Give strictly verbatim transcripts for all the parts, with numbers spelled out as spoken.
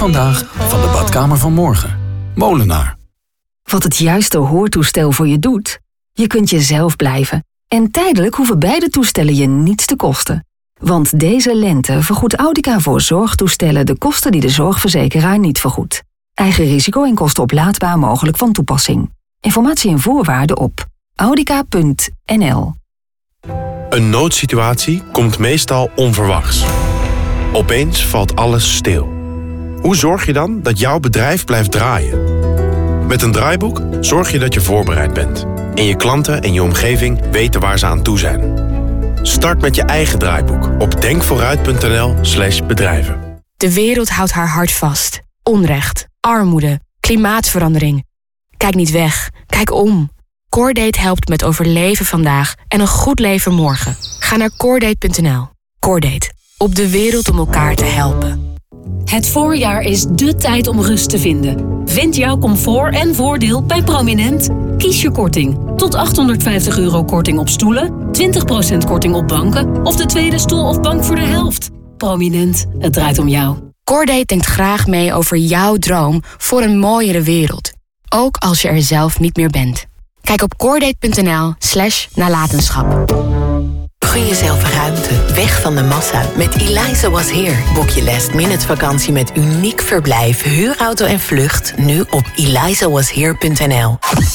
vandaag van de badkamer van morgen. Molenaar. Wat het juiste hoortoestel voor je doet? Je kunt jezelf blijven. En tijdelijk hoeven beide toestellen je niets te kosten. Want deze lente vergoedt Audica voor zorgtoestellen de kosten die de zorgverzekeraar niet vergoedt. Eigen risico en kosten oplaadbaar mogelijk van toepassing. Informatie en voorwaarden op audica punt n l. Een noodsituatie komt meestal onverwachts. Opeens valt alles stil. Hoe zorg je dan dat jouw bedrijf blijft draaien? Met een draaiboek zorg je dat je voorbereid bent. En je klanten en je omgeving weten waar ze aan toe zijn. Start met je eigen draaiboek op denkvooruit punt n l slash bedrijven. De wereld houdt haar hart vast. Onrecht, armoede, klimaatverandering. Kijk niet weg, kijk om. Cordate helpt met overleven vandaag en een goed leven morgen. Ga naar cordate punt n l. Cordate, op de wereld om elkaar te helpen. Het voorjaar is dé tijd om rust te vinden. Vind jouw comfort en voordeel bij Prominent. Kies je korting. Tot achthonderdvijftig euro korting op stoelen, twintig procent korting op banken of de tweede stoel of bank voor de helft. Prominent, het draait om jou. Cordate denkt graag mee over jouw droom voor een mooiere wereld. Ook als je er zelf niet meer bent. Kijk op cordate punt n l slash nalatenschap. Gun jezelf ruimte, weg van de massa. Met Eliza Was Here boek je last minute vakantie met uniek verblijf, huurauto en vlucht. Nu op eliza was here punt n l.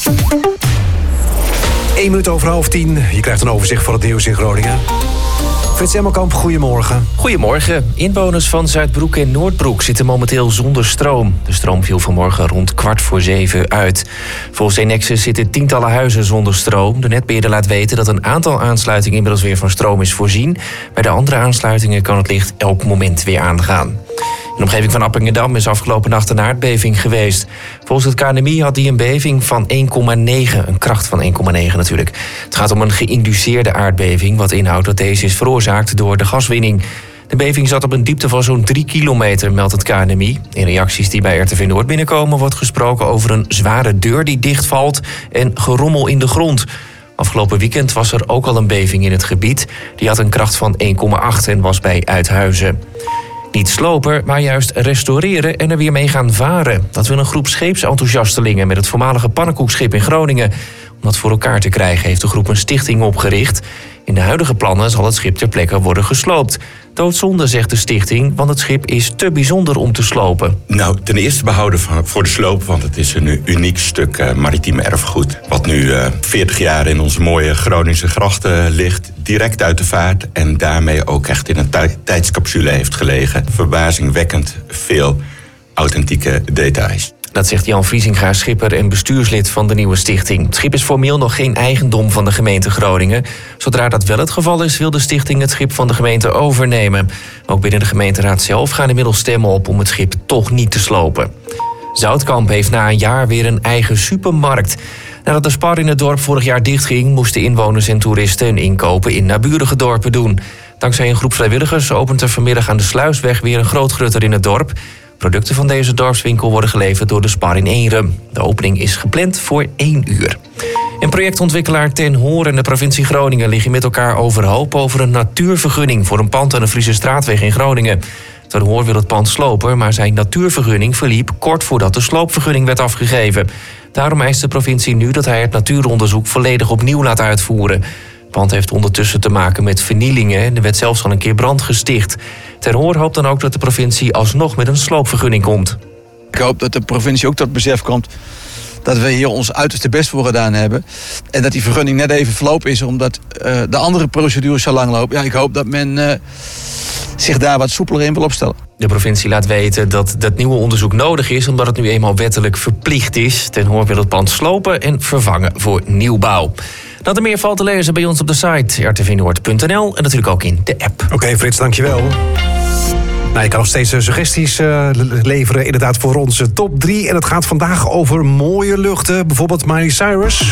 Eén minuut over half tien. Je krijgt een overzicht van het nieuws in Groningen. Frits Emmelkamp, goedemorgen. Goedemorgen. Inwoners van Zuidbroek en Noordbroek zitten momenteel zonder stroom. De stroom viel vanmorgen rond kwart voor zeven uit. Volgens Enexis zitten tientallen huizen zonder stroom. De netbeheerder laat weten dat een aantal aansluitingen inmiddels weer van stroom is voorzien. Bij de andere aansluitingen kan het licht elk moment weer aangaan. In de omgeving van Appingedam is afgelopen nacht een aardbeving geweest. Volgens het K N M I had die een beving van één komma negen, een kracht van één komma negen natuurlijk. Het gaat om een geïnduceerde aardbeving, wat inhoudt dat deze is veroorzaakt door de gaswinning. De beving zat op een diepte van zo'n drie kilometer, meldt het K N M I. In reacties die bij R T V Noord binnenkomen wordt gesproken over een zware deur die dichtvalt en gerommel in de grond. Afgelopen weekend was er ook al een beving in het gebied. Die had een kracht van één komma acht en was bij Uithuizen. Niet slopen, maar juist restaureren en er weer mee gaan varen. Dat wil een groep scheepsenthousiastelingen met het voormalige pannenkoekschip in Groningen. Om dat voor elkaar te krijgen heeft de groep een stichting opgericht. In de huidige plannen zal het schip ter plekke worden gesloopt. Doodzonde, zegt de stichting, want het schip is te bijzonder om te slopen. Nou, ten eerste behouden voor de sloop, want het is een uniek stuk uh, maritiem erfgoed. Wat nu uh, veertig jaar in onze mooie Groningse grachten ligt, direct uit de vaart. En daarmee ook echt in een t- tijdscapsule heeft gelegen. Verbazingwekkend veel authentieke details. Dat zegt Jan Vriesinga, schipper en bestuurslid van de nieuwe stichting. Het schip is formeel nog geen eigendom van de gemeente Groningen. Zodra dat wel het geval is, wil de stichting het schip van de gemeente overnemen. Ook binnen de gemeenteraad zelf gaan inmiddels stemmen op om het schip toch niet te slopen. Zoutkamp heeft na een jaar weer een eigen supermarkt. Nadat de Spar in het dorp vorig jaar dichtging, moesten inwoners en toeristen hun inkopen in naburige dorpen doen. Dankzij een groep vrijwilligers opent er vanmiddag aan de Sluisweg weer een grootgrutter in het dorp. Producten van deze dorpswinkel worden geleverd door de Spar in Eenrum. De opening is gepland voor één uur. En projectontwikkelaar Ten Hoor en de provincie Groningen liggen met elkaar overhoop over een natuurvergunning voor een pand aan de Friese Straatweg in Groningen. Ten Hoor wil het pand slopen, maar zijn natuurvergunning verliep kort voordat de sloopvergunning werd afgegeven. Daarom eist de provincie nu dat hij het natuuronderzoek volledig opnieuw laat uitvoeren. Het pand heeft ondertussen te maken met vernielingen en er werd zelfs al een keer brand gesticht. Ten Hoor hoopt dan ook dat de provincie alsnog met een sloopvergunning komt. Ik hoop dat de provincie ook tot besef komt dat we hier ons uiterste best voor gedaan hebben. En dat die vergunning net even verlopen is, omdat uh, de andere procedures zo lang lopen. Ja, ik hoop dat men uh, zich daar wat soepeler in wil opstellen. De provincie laat weten dat dat nieuwe onderzoek nodig is, omdat het nu eenmaal wettelijk verplicht is. Ten Hoor wil het pand slopen en vervangen voor nieuwbouw. Dat er meer valt te lezen bij ons op de site r t v noord punt n l en natuurlijk ook in de app. Oké, okay, Frits, dankjewel. Nou, je kan nog steeds suggesties uh, leveren inderdaad voor onze top drie. En het gaat vandaag over mooie luchten. Bijvoorbeeld Miley Cyrus.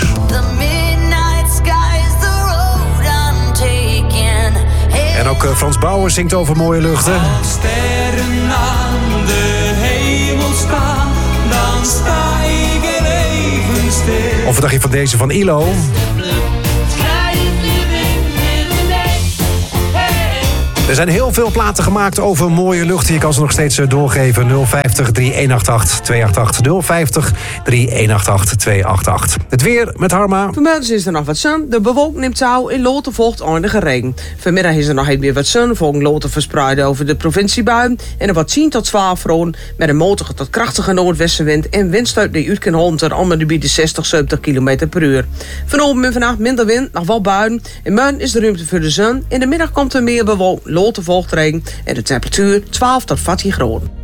En ook uh, Frans Bauer zingt over mooie luchten. Als sterren aan de hemel staan, dan sta ik er even stil. Of wat dacht je van deze van I L O? Er zijn heel veel platen gemaakt over mooie lucht. Je kan ze nog steeds doorgeven. nul vijftig, drie een acht acht, twee acht acht. nul vijftig, drie een acht acht, twee acht acht. Het weer met Harma. Vanmiddag is er nog wat zon. De bewolking neemt touw. In Loten volgt eindige regen. Vanmiddag is er nog even weer wat zon. Volgens Loten verspreid over de provinciebuien. En er wordt tien tot twaalf graden. Met een matige tot krachtige noordwestenwind. En windstuit die uit kan hollen tot om de de zestig, zeventig kilometer per uur. Vanavond en vannacht minder wind, nog wel buien. In morgen is de ruimte voor de zon. In de middag komt er meer bewolking. Loten volgt regen. En de temperatuur twaalf tot veertien graden.